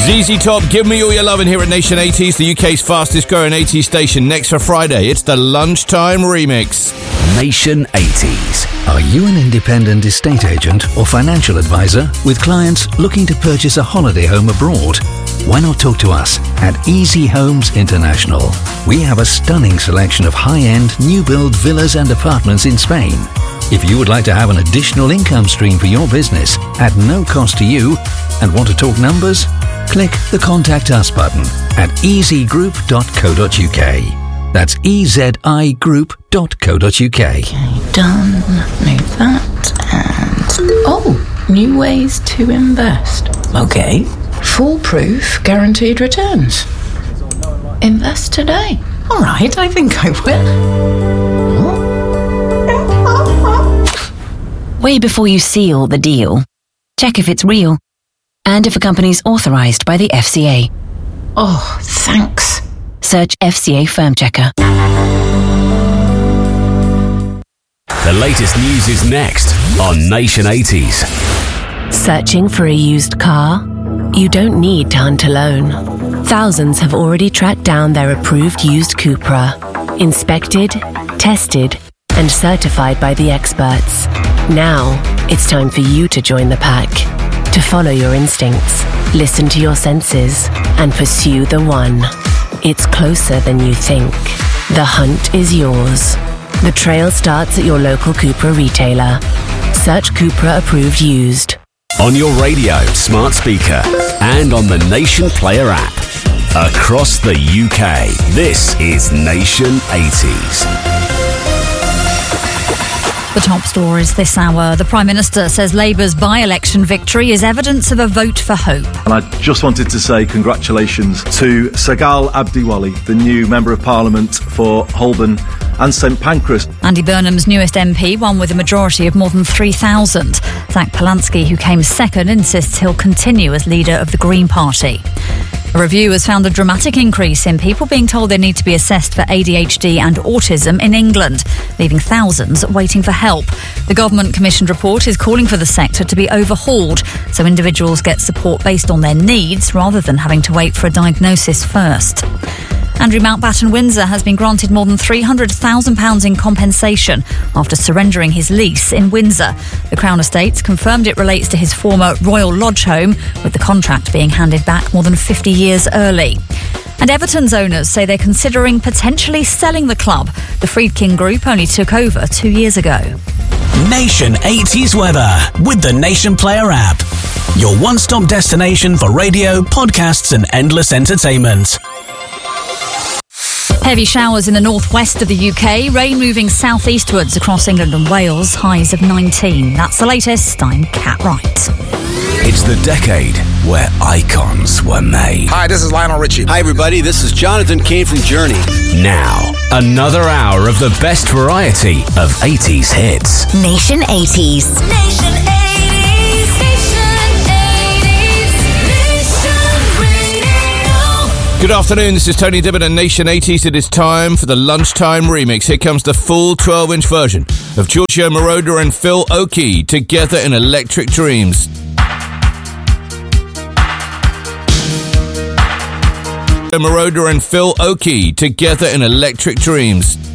ZZ Top, give me all your loving here at Nation 80s, the UK's fastest growing 80s station. Next for Friday, it's the Lunchtime Remix. Nation 80s. Are you an independent estate agent or financial advisor with clients looking to purchase a holiday home abroad? Why not talk to us at Easy Homes International? We have a stunning selection of high-end, new-build villas and apartments in Spain. If you would like to have an additional income stream for your business at no cost to you and want to talk numbers, click the Contact Us button at easygroup.co.uk. That's ezigroup.co.uk. Okay, done. Move that and... Oh, new ways to invest. Okay. Foolproof guaranteed returns. Invest today. All right, I think I will. Way before you seal the deal, check if it's real and if a company's authorized by the FCA. Oh, thanks. Search FCA Firm Checker. The latest news is next on Nation 80s. Searching for a used car? You don't need to hunt alone. Thousands have already tracked down their approved used Cupra. Inspected, tested, and certified by the experts. Now, it's time for you to join the pack. To follow your instincts, listen to your senses, and pursue the one. It's closer than you think. The hunt is yours. The trail starts at your local Cupra retailer. Search Cupra Approved Used. On your radio, smart speaker, and on the Nation Player app. Across the UK, this is Nation 80s. The top stories this hour. The Prime Minister says Labour's by-election victory is evidence of a vote for hope. And I just wanted to say congratulations to Sagal Abdiwali, the new Member of Parliament for Holborn and St Pancras. Andy Burnham's newest MP won with a majority of more than 3,000. Zach Polanski, who came second, insists he'll continue as leader of the Green Party. A review has found a dramatic increase in people being told they need to be assessed for ADHD and autism in England, leaving thousands waiting for help. The government-commissioned report is calling for the sector to be overhauled so individuals get support based on their needs rather than having to wait for a diagnosis first. Andrew Mountbatten Windsor has been granted more than £300,000 in compensation after surrendering his lease in Windsor. The Crown Estates confirmed it relates to his former Royal Lodge home, with the contract being handed back more than 50 years early. And Everton's owners say they're considering potentially selling the club. The Friedkin Group only took over 2 years ago. Nation 80s weather with the Nation Player app. Your one-stop destination for radio, podcasts and endless entertainment. Heavy showers in the northwest of the UK, rain moving southeastwards across England and Wales, highs of 19. That's the latest. I'm Kat Wright. It's the decade where icons were made. Hi, this is Lionel Richie. Hi, everybody. This is Jonathan Cain from Journey. Now, another hour of the best variety of 80s hits. Nation 80s. Nation 80s. Good afternoon, this is Tony Dibbon and Nation 80s. It is time for the Lunchtime Remix. Here comes the full 12-inch version of Giorgio Moroder and Phil Oakey together in Electric Dreams. Moroder and Phil Oakey together in Electric Dreams.